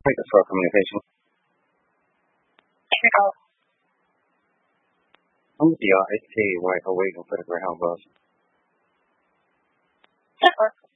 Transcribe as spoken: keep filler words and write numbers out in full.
take this for communication. Technical. I'm with the uh, S K Y away for the Greyhound bus. Network.